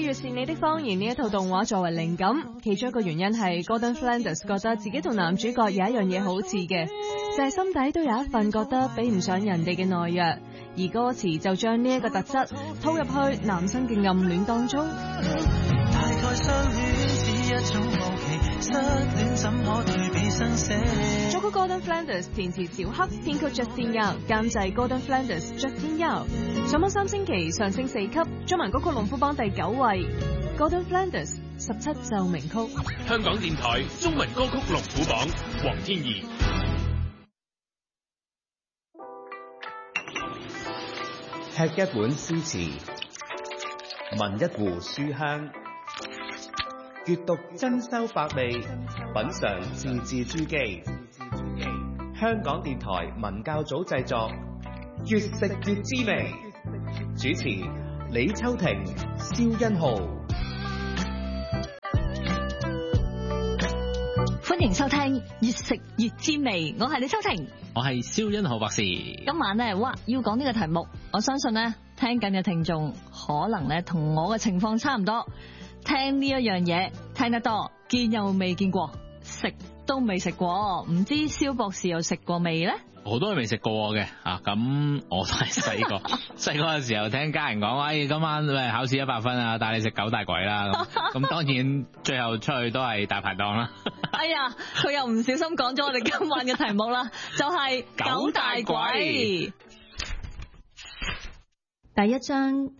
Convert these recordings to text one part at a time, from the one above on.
越是你的謊言呢一套動畫作為靈感，其中一個原因係 Gordon Flanders 覺得自己同男主角有一樣嘢好似嘅，就係心底都有一份覺得比唔上人哋嘅懦弱，而歌詞就將呢一個特質套入去男生嘅暗戀當中。 大概相戀是一種好奇，失戀怎可對比生死。 作曲 Gordon Flanders， 填詞小黑，編曲 Justin Yao， 監製 Gordon Flanders、Justin Yao。上網3星期上升4級，中文歌曲龍虎榜第9位。Gordon Flanders 17奏鳴曲。 香港電台中文歌曲龍虎榜，黃天怡。 吃一碗詩詞，聞一壺書香，閱讀珍饈百味，品嘗字字珠璣。香港電台文教組製作，越食越滋味。主持李秋婷、蕭欣浩。 歡迎收聽越食越滋味，我係李秋婷， 我係蕭欣浩博士。 今晚呢，要講呢個題目，我相信呢，聽緊嘅聽眾可能呢同我嘅情況差唔多，聽呢一樣嘢聽得多，見又未見過，食都未食過，唔知蕭博士有食過未呢？ 好多都未食過嘅啊，咁我都係細個嘅時候聽家人講，哎，今晚考試100分啊，帶你食九大簋啦。咁當然最後出去都係大排檔啦。 哎呀，佢又唔小心講咗我哋今晚嘅題目啦，就係九大簋。第一章。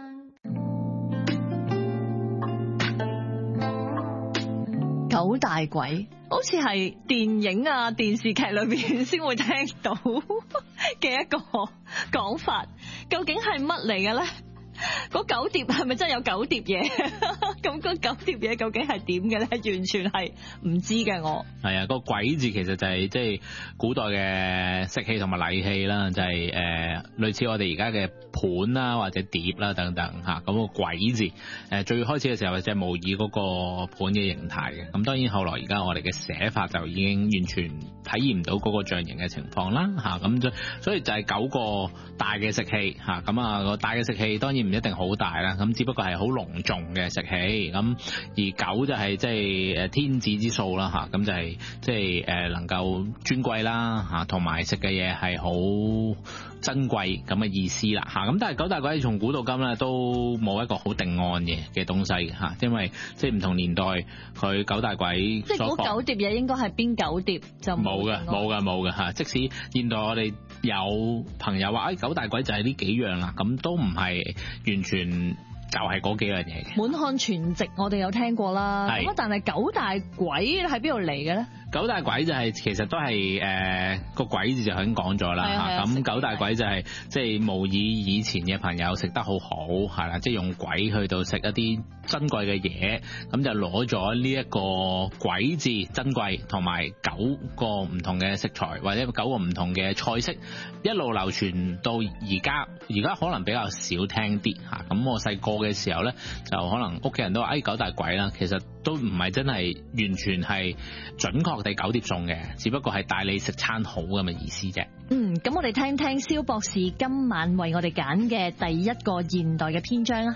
九大簋好似係電影啊、電視劇裏邊先會聽到嘅一個講法，究竟係乜嚟嘅咧？嗰9碟係咪真係有9碟嘢？咁嗰9碟嘢究竟係點嘅咧？完全係唔知嘅我。 係啊，個簋字其實就係即係古代嘅食器同埋禮器啦，就係類似我哋而家嘅盤啦或者碟啦等等嚇。咁個簋字最開始嘅時候就係模擬嗰個盤嘅形態嘅。咁當然後來而家我哋嘅寫法就已經完全體驗唔到嗰個象形嘅情況啦嚇。咁所以就係9個大嘅食器嚇。咁啊個大嘅食器當然唔一定好大啦，咁只不過係好隆重嘅食器。咁而9就係即係天子之數啦嚇。咁就係即係能夠尊貴啦嚇，同埋食嘅嘢係好珍貴咁嘅意思啦嚇。咁但係九大簋從古到今咧都冇一個好定案嘅東西嚇，因為即係唔同年代佢九大簋即係嗰9碟嘢應該係邊9碟就冇嘅嚇。即使現代我哋有朋友話九大簋就係呢幾樣啦，咁都唔係完全就係嗰幾樣嘢嘅。滿漢全席我哋有聽過啦，咁但係九大簋喺邊度嚟嘅咧？ 九大簋就係其實都係個簋字就已經講咗啦嚇。咁九大簋就係即係模擬以前嘅朋友食得好好係啦，即係用簋去到食一啲珍貴嘅嘢，咁就攞咗呢一個簋字珍貴同埋9個唔同嘅食材或者9個唔同嘅菜式一路流傳到而家可能比較少聽啲嚇。咁我細個嘅時候咧，就可能屋企人都話九大簋啦，其實都唔係真係完全係準確地9碟餸嘅，只不過係帶你食餐好咁嘅意思啫。 咁我哋聽聽蕭博士今晚為我哋揀嘅第一個現代嘅篇章啦。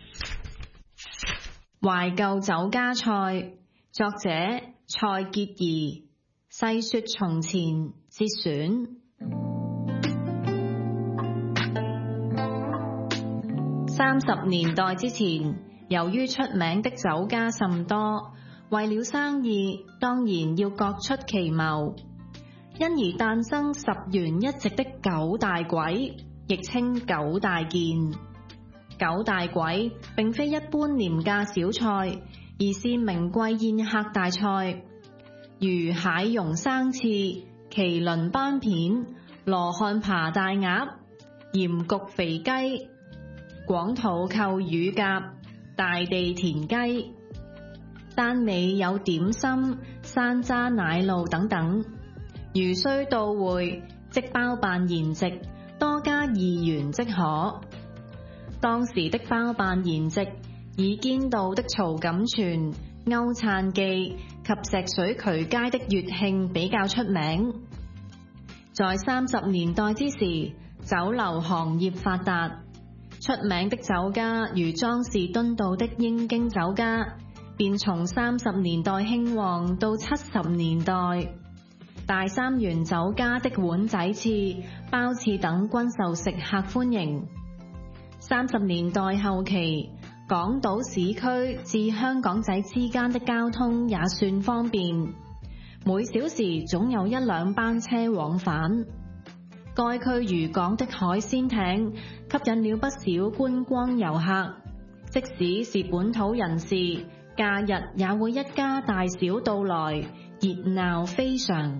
懷舊酒家菜，作者蔡潔儀，細說從前節選。30年代之前，由於出名的酒家甚多，為了生意，當然要各出奇謀，因而誕生10元一席的九大簋，亦稱九大件。九大簋並非一般廉價小菜，而是名貴宴客大菜，如蟹蓉生翅、麒麟斑片、羅漢扒大鴨、鹽焗肥雞、廣土扣乳鴿、大地田雞，單尾有點心、山楂奶酪等等。如需到會，即包辦筵席，多加2元即可。當時的包辦筵席，以堅道的曹錦全、歐燦記及石水渠街的粵慶比較出名。在30年代之時，酒樓行業發達， 出名的酒家如莊士敦道的英京酒家，便從30年代興旺到70年代。大三元酒家的碗仔翅、鮑翅等均受食客歡迎。30年代後期，港島市區至香港仔之間的交通也算方便，每小時總有1-2班車往返。該區漁港的海鮮艇吸引了不少觀光遊客，即使是本土人士，假日也會一家大小到來，熱鬧非常。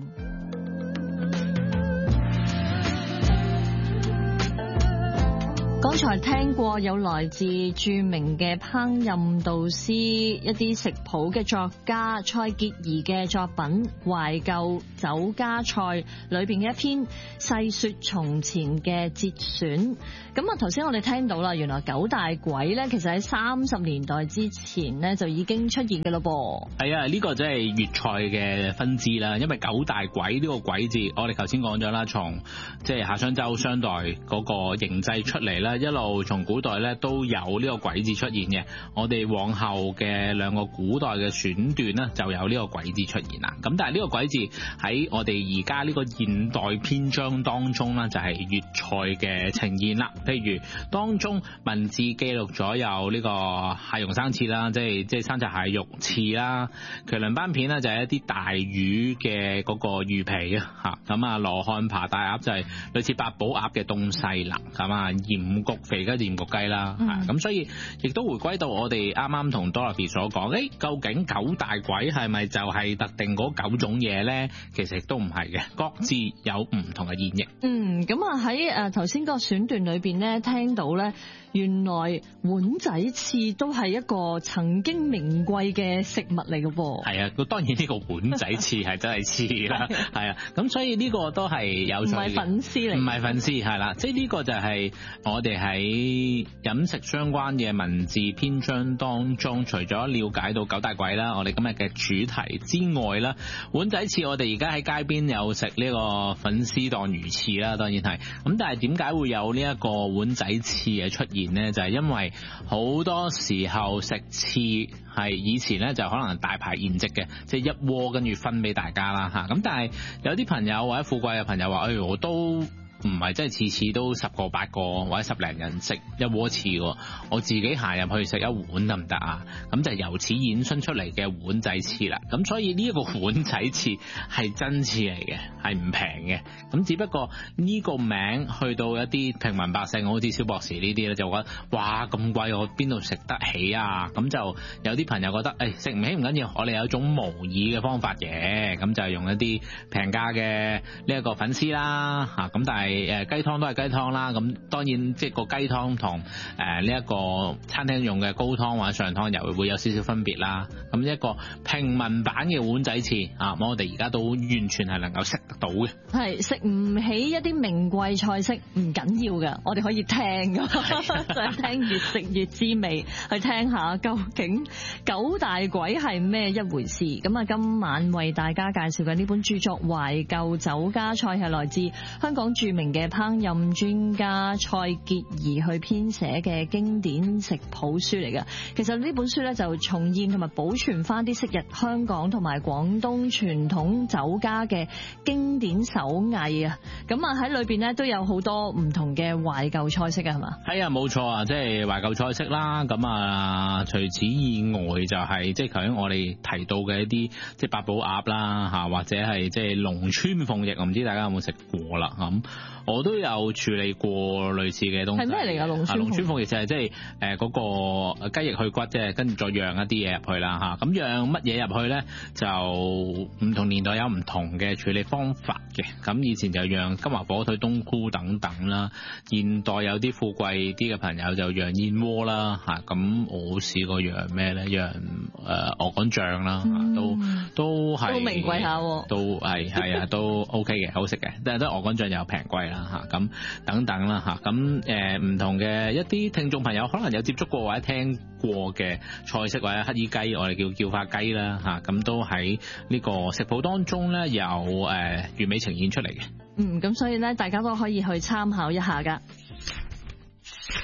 剛才聽過有來自著名嘅烹飪導師、一啲食譜嘅作家蔡潔儀嘅作品《懷舊酒家菜》裏邊嘅一篇細說從前嘅節選。咁啊，頭先我哋聽到啦，原來九大簋咧，其實喺30年代之前咧就已經出現嘅咯噃。 係啊，呢個即係粵菜嘅分支啦。因為九大簋呢個簋字，我哋頭先講咗啦，從即係夏商周商代嗰個形制出嚟啦。一路從古代咧都有呢個簋字出現嘅，我哋往後嘅兩個古代嘅選段呢，就有呢個簋字出現啦。咁但係呢個簋字喺我哋而家呢個現代篇章當中呢，就係粵菜嘅呈現啦。譬如當中文字記錄咗有呢個蟹蓉生翅啦，即係生隻蟹肉翅啦，麒麟斑片呢，就係一啲大魚嘅嗰個魚皮啊嚇，咁啊羅漢扒大鴨就係類似八寶鴨嘅東西啦，咁啊鹽焗肥嘅鹽焗雞啦，咁所以亦都回歸到我哋啱啱同 Dorothy 所講，究竟九大簋係咪就係特定嗰9種嘢咧？其實亦都唔係嘅，各自有唔同嘅演繹。 咁啊喺頭先個選段裏邊咧，聽到咧，原來碗仔翅都係一個曾經名貴嘅食物嚟嘅噃。 係啊，當然呢個碗仔翅係真係翅啦，係啊，咁所以呢個都係有趣嘅，唔係粉絲嚟，唔係粉絲係啦，即係呢個就係我哋喺飲食相關嘅文字篇章當中，除咗了解到九大簋啦，我哋今日嘅主題之外啦，碗仔翅我哋而家喺街邊有食呢個粉絲當魚翅啦，當然係，咁但係點解會有呢一個碗仔翅嘅出現呢？就係因為好多時候食翅係以前咧就可能大排筵席嘅，即係一鍋跟住分俾大家啦嚇。咁但係有啲朋友或者富貴嘅朋友話，我都唔係真係次次都10個8個或者10零人食一鍋翅喎，我自己行入去食一碗得唔得啊？咁就由此衍生出嚟嘅碗仔翅啦。咁所以呢一個碗仔翅係真翅嚟嘅，係唔平嘅。咁只不過呢個名去到一啲平民百姓，好似蕭博士呢啲咧，就覺得哇咁貴，我邊度食得起啊？咁就有啲朋友覺得食唔起唔緊要，我哋有一種模擬嘅方法嘅，咁就係用一啲平價嘅呢一個粉絲啦嚇。咁但係雞湯都係雞湯啦，咁當然即係個雞湯同呢一個餐廳用嘅高湯或者上湯又會有少少分別啦。咁一個平民版嘅碗仔翅啊，我哋而家都完全係能夠食得到嘅。 係食唔起一啲名貴菜式唔緊要嘅，我哋可以聽噶，想聽越食越滋味，去聽下究竟九大簋係咩一回事。咁啊，今晚為大家介紹嘅呢本著作《懷舊酒家菜》係來自香港著名嘅烹飪專家蔡潔儀去編寫嘅經典食譜書嚟嘅。其實呢本書咧就重現同埋保存翻啲昔日香港同埋廣東傳統酒家嘅經典手藝啊。咁啊喺裏邊咧都有好多唔同嘅懷舊菜式啊，係嘛？係啊， 冇錯啊，即係懷舊菜式啦。咁啊，除此以外就係即係頭先我哋提到嘅一啲即係八寶鴨啦嚇，或者係即係龍川鳳翼，我唔知大家有冇食過啦咁。我都有處理過類似嘅東西。係咩嚟㗎？龍川鳳翼就係即係嗰個雞翼去骨，即係跟住再釀一啲嘢入去啦嚇。咁釀乜嘢入去咧？就唔同年代有唔同嘅處理方法嘅。咁以前就釀金華火腿、冬菇等等啦。現代有啲富貴啲嘅朋友就釀燕窩啦嚇。咁我試過釀咩咧？釀鵝肝醬啦，都係都名貴下喎。都係啊，都 OK 嘅，好食嘅。但係都鵝肝醬又平貴啦嚇，咁等等啦嚇，咁唔同嘅一啲聽眾朋友可能有接觸過或者聽過嘅菜式或者乞衣雞，我哋叫化雞啦嚇，咁都喺呢個食譜當中咧有完美呈現出嚟嘅。 咁所以咧大家都可以去參考一下噶。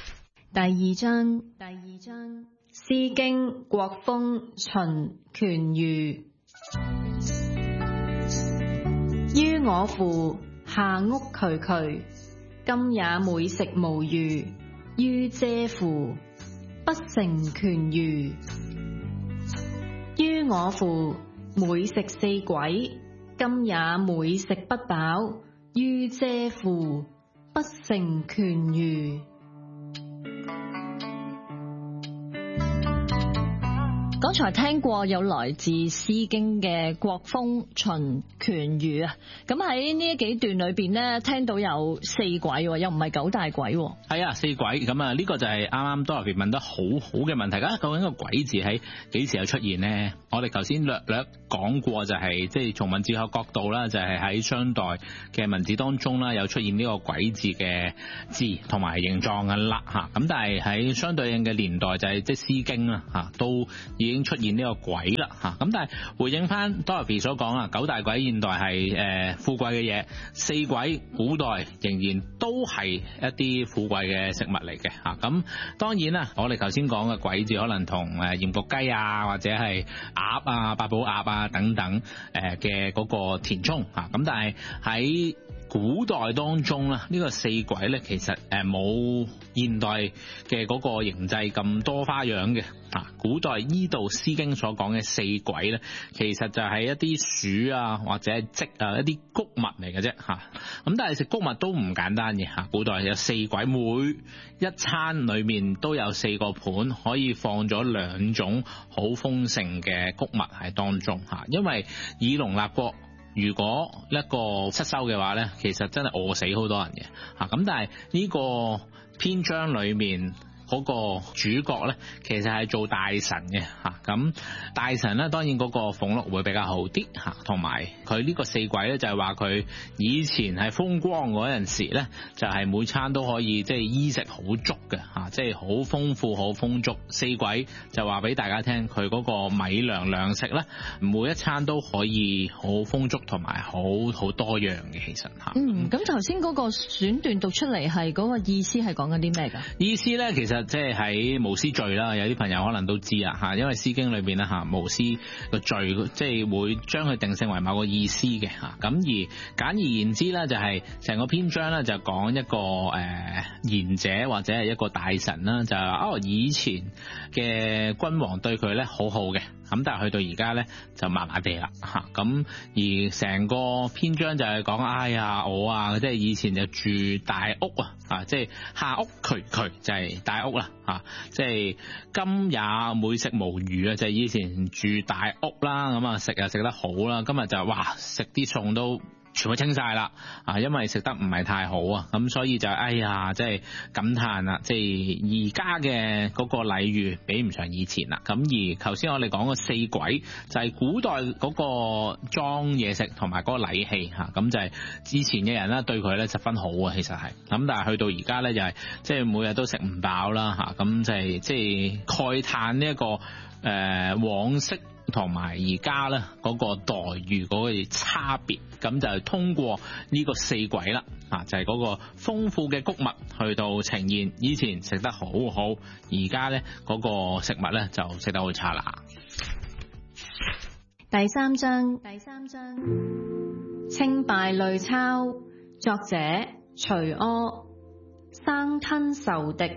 第二章，詩經國風秦權虞。於我乎下屋渠渠，今也每食無餘。於嗟乎，不成權虞。於我乎每食四軌，今也每食不飽。於嗟乎，不成權虞。 剛才聽過有來自《詩經》嘅國風秦權虞啊，咁喺呢幾段裏邊咧，聽到有四軌，又唔係九大軌。 係啊，四軌咁啊，呢個就係啱啱 Dorothy 問得好好嘅問題啦。究竟個軌字喺幾時有出現呢？我哋頭先略講過，就係即係從文字學角度啦，就係喺商代嘅文字當中啦，有出現呢個軌字嘅字同埋形狀嘅啦嚇。咁但係喺相對應嘅年代，就係即係《詩經》啦嚇，都已經出現呢個軌啦嚇。咁但係回應翻 Dorothy 所講啊，九大軌現代係富貴嘅嘢，四軌古代仍然都係一啲富貴嘅食物嚟嘅嚇。咁當然啦，我哋頭先講嘅軌字可能同鹽焗雞啊，或者係鴨啊、八寶鴨啊等等嘅嗰個填充嚇。咁但係喺古代當中啦，呢個四軌咧其實冇現代嘅嗰個形制咁多花樣嘅。古代依度《詩經》所講嘅四軌咧，其實就係一啲黍啊或者係稷啊一啲穀物嚟嘅啫嚇。咁但係食穀物都唔簡單嘅嚇。古代有四軌，每一餐裏面都有四個盤，可以放咗兩種好豐盛嘅穀物喺當中嚇。因為以農立國，如果一個失收嘅話咧，其實真係餓死好多人嘅嚇。咁但係呢個篇章裏面嗰個主角咧，其實係做大臣嘅嚇。咁大臣咧，當然嗰個俸祿會比較好啲嚇，同埋佢呢個四軌咧，就係話佢以前係風光嗰陣時咧，就係每餐都可以即係衣食好足嘅嚇，即係好豐富好豐足。四軌就話俾大家聽，佢嗰個米糧食咧，每一餐都可以好豐足同埋好多樣嘅，其實嚇。 咁頭先嗰個選段讀出嚟係嗰個意思係講緊啲咩㗎？ 意思咧，其實即係喺無絲序啦，有啲朋友可能都知啊嚇，因為《詩經》裏邊咧嚇，無絲個序即係會將佢定性為某個意思嘅嚇。咁而簡而言之咧，就係成個篇章咧就講一個賢者或者係一個大臣啦，就係以前嘅君王對佢咧好好嘅。咁但係去到而家咧就麻麻地啦嚇。咁而成個篇章就係講，哎呀我啊，即係以前就住大屋啊，即係下屋渠渠就係大屋啦嚇。即係今也每食無餘啊，就係以前住大屋啦，咁啊食又食得好啦，今日就哇食啲餸都全部清晒啦啊！因為食得唔係太好啊，咁所以就哎呀，即係感嘆啦，即係而家嘅嗰個禮遇比唔上以前啦。咁而頭先我哋講個四軌就係古代嗰個裝嘢食同埋嗰個禮器嚇，咁就係之前嘅人咧對佢咧十分好啊，其實係咁，但係去到而家咧就係即係每日都食唔飽啦嚇，咁就係即係慨嘆呢一個往昔同埋而家咧嗰個待遇嗰個差別，咁就係通過呢個四軌啦，就係嗰個豐富嘅穀物去到呈現，以前食得好好，而家咧嗰個食物咧就食得好差啦。 第三章，稱敗類鈔，作者徐柯，生吞仇敵。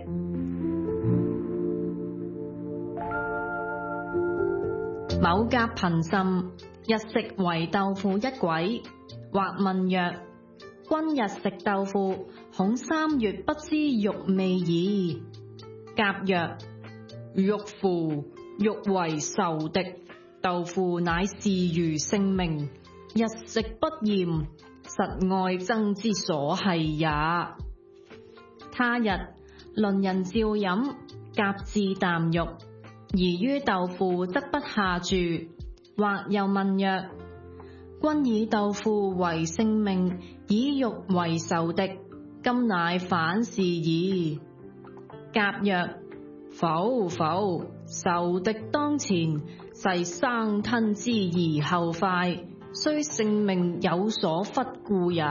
某甲貧甚，日食唯豆腐一軌，或問曰：君日食豆腐，恐3月不知肉味矣。甲曰：肉乎，肉為仇敵，豆腐乃是如性命，日食不厭，實愛憎之所繫也。他日鄰人召飲，甲自啖肉，疑於豆腐則不下注，或又問曰：君以豆腐為性命，以肉為仇敵，今乃反是矣。甲曰：否，仇敵當前，誓生吞之而後快，雖性命有所忽顧也。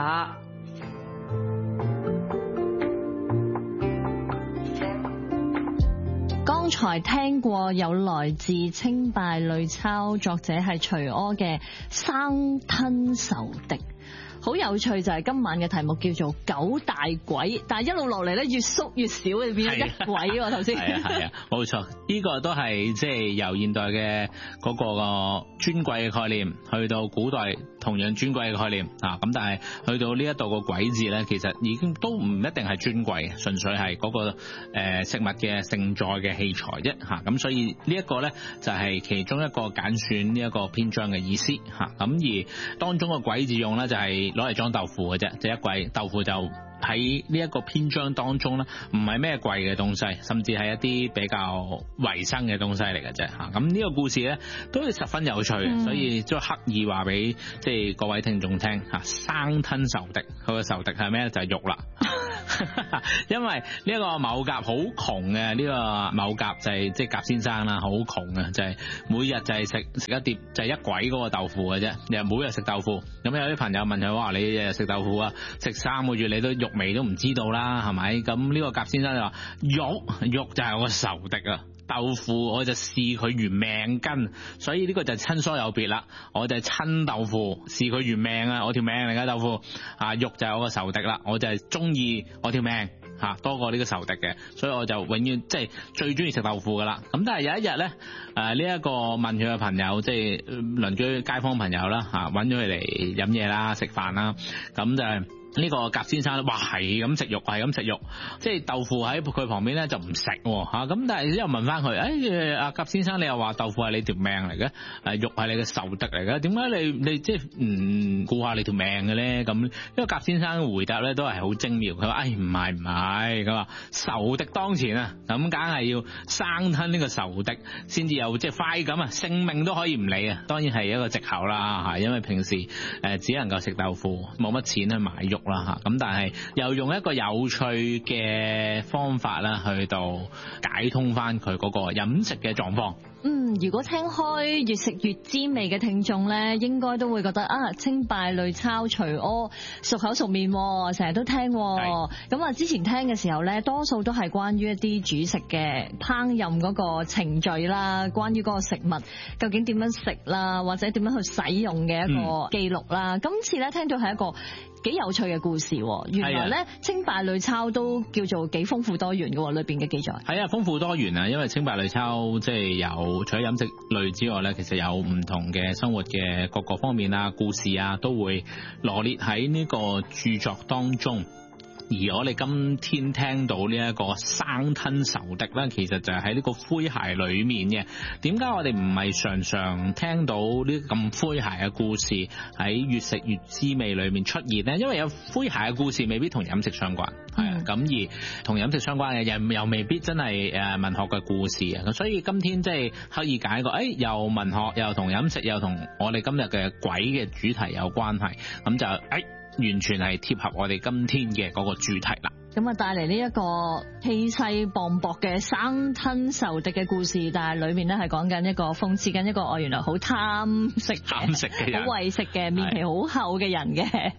剛才聽過有來自清稗類鈔，作者係徐柯嘅《生吞仇敵》。好有趣就係今晚嘅題目叫做九大鬼，但係一路落嚟咧越縮越少，變咗一鬼喎頭先。 係啊，冇錯，呢個都係即係由現代嘅嗰個尊貴嘅概念，去到古代同樣尊貴嘅概念啊。咁但係去到呢一度個鬼字咧，其實已經都唔一定係尊貴，純粹係嗰個食物嘅盛載嘅器材啫嚇。咁所以呢一個咧就係其中一個揀選呢一個篇章嘅意思嚇。咁而當中個鬼字用咧就係攞嚟裝豆腐嘅啫，即係一櫃豆腐就喺呢一個篇章當中咧，唔係咩貴嘅東西，甚至係一啲比較維生嘅東西嚟嘅啫嚇。咁呢個故事咧都係十分有趣嘅，所以都刻意話俾即係各位聽眾聽嚇。生吞仇敵，佢個仇敵係咩咧？就係肉啦。因為呢一個某甲好窮嘅，呢個某甲就係即係甲先生啦，好窮嘅，就係每日就係食一碟就係一鬼嗰個豆腐嘅啫，又每日食豆腐。咁有啲朋友問佢話：你日日食豆腐啊，食3個月你都肉味都唔知道啦，係咪？咁呢個甲先生就話：肉就係我個仇敵啊！豆腐我就視佢如命根，所以呢個就親疏有別啦。我就係親豆腐，視佢如命啊！我條命嚟㗎豆腐啊，肉就係我個仇敵啦。我就係中意我條命嚇多過呢個仇敵嘅，所以我就永遠即係最中意食豆腐㗎啦。咁但係有一日咧，呢一個問佢嘅朋友，即係鄰居街坊朋友啦嚇，揾咗佢嚟飲嘢啦、食飯啦，咁就係。呢個甲先生哇係咁食肉，係咁食肉，即係豆腐喺佢旁邊咧就唔食嚇。咁但係之後問翻佢，阿甲先生你又話豆腐係你條命嚟嘅，肉係你嘅仇敵嚟嘅，點解你即係唔顧下你條命嘅咧？咁呢個甲先生嘅回答咧都係好精妙，佢話：唔係，佢話仇敵當前啊，咁梗係要生吞呢個仇敵先至有即係快感啊，性命都可以唔理啊。當然係一個藉口啦嚇，因為平時只能夠食豆腐，冇乜錢去買肉啦嚇，咁但係又用一個有趣嘅方法啦，去到解通翻佢嗰個飲食嘅狀況。 如果聽開越食越滋味嘅聽眾咧，應該都會覺得清稗類鈔徐柯熟口熟面，成日都聽。咁啊，之前聽嘅時候咧，多數都係關於一啲煮食嘅烹飪嗰個程序啦，關於嗰個食物究竟點樣食啦，或者點樣去使用嘅一個記錄啦。今次咧聽到係一個幾有趣嘅故事，原來咧清稗類鈔都叫做幾豐富多元嘅，裏邊嘅記載係啊，豐富多元啊，因為清稗類鈔即係有除咗飲食類之外咧，其實有唔同嘅生活嘅各方面啊、故事啊，都會羅列喺呢個著作當中。而我哋今天聽到呢一個生吞仇敵咧，其實就係喺呢個詼諧裏面嘅。點解我哋唔係常常聽到呢咁詼諧嘅故事喺越食越滋味裏面出現呢？因為有詼諧嘅故事未必同飲食相關，係啊，咁而同飲食相關嘅又未必真係文學嘅故事啊。咁所以今天即係刻意揀一個又文學又同飲食又同我哋今日嘅鬼嘅主題有關係，咁就完全係貼合我哋今天嘅嗰個主題啦。 咁啊，帶嚟呢一個氣勢磅礴嘅生吞仇敵嘅故事，但係裏面咧係講緊一個諷刺緊一個原來好貪食嘅人，好為食嘅面皮好厚嘅人嘅。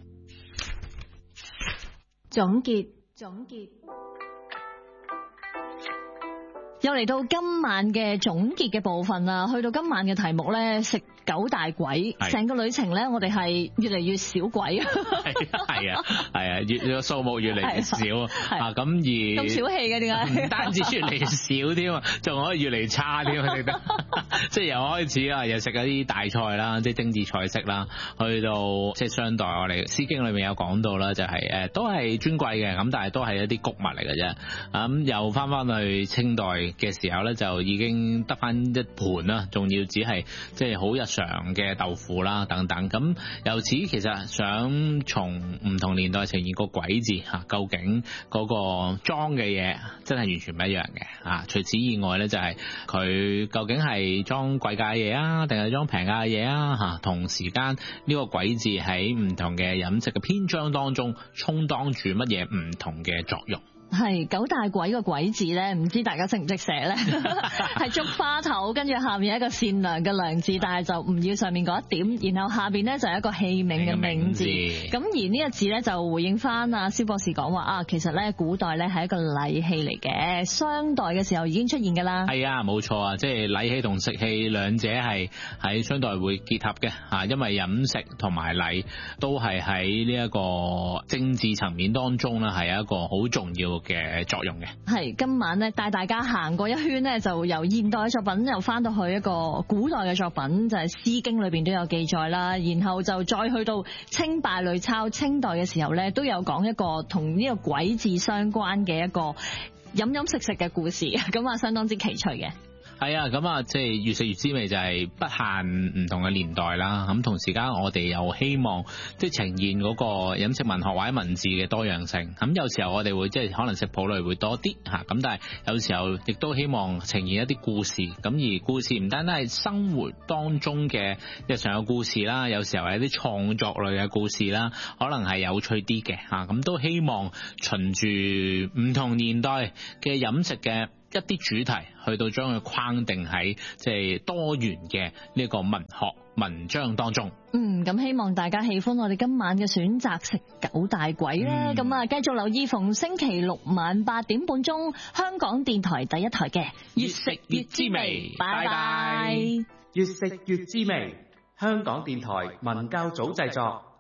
總結。又嚟到今晚嘅總結嘅部分啦，去到今晚嘅題目咧，食九大鬼，成個旅程咧，我哋係越嚟越少鬼， 係啊，越數目越嚟越少啊，咁而咁小氣嘅點解？ 唔單止越嚟越少添啊，仲可以越嚟越差添啊！即係由開始啊，又食嗰啲大菜啦，即係精緻菜式啦，去到即係商代我哋《詩經》裏面有講到啦，就係都係尊貴嘅，咁但係都係一啲穀物嚟嘅啫。咁又翻去清代嘅時候咧，就已經得翻一盤啦，仲要只係即係好日常嘅豆腐啦等等。咁由此其實想從唔同年代呈現個鬼字嚇，究竟嗰個裝嘅嘢真係完全唔一樣嘅啊！除此以外咧，就係佢究竟係裝貴價嘅嘢啊，定係裝平價嘅嘢啊嚇？同時間呢個鬼字喺唔同嘅飲食嘅篇章當中充當住乜嘢唔同嘅作用？ 係九大簋個簋字咧，唔知大家識唔識寫咧？係竹花頭，跟住下面一個善良嘅良字，但係就唔要上面嗰一點，然後下邊咧就係一個器皿嘅皿字。咁而呢個字咧就回應翻阿蕭博士講話啊，其實咧古代咧係一個禮器嚟嘅，商代嘅時候已經出現㗎啦。 係啊，冇錯啊，即係禮器同食器兩者係喺商代會結合嘅嚇，因為飲食同埋禮都係喺呢一個政治層面當中咧係一個好重要嘅作用嘅。 係今晚咧帶大家行過一圈咧，就由現代嘅作品又翻到去一個古代嘅作品，就係《詩經》裏邊都有記載啦。然後就再去到清稗類鈔，清代嘅時候咧都有講一個同呢個簋字相關嘅一個飲飲食食嘅故事，咁啊相當之奇趣嘅。 係啊，咁啊，即係越食越滋味就係不限唔同嘅年代啦。咁同時間我哋又希望即係呈現嗰個飲食文學或者文字嘅多樣性。咁有時候我哋會即係可能食譜類會多啲嚇，咁但係有時候亦都希望呈現一啲故事。咁而故事唔單單係生活當中嘅日常嘅故事啦，有時候係一啲創作類嘅故事啦，可能係有趣啲嘅嚇。咁都希望循住唔同年代嘅飲食嘅一啲主題，去到將佢框定喺即係多元嘅呢個文學文章當中。 咁希望大家喜歡我哋今晚嘅選擇食九大簋啦。咁啊，繼續留意逢星期六晚8點半鐘，香港電台第一台嘅越食越滋味。 拜拜。 越食越滋味，香港電台文教組製作。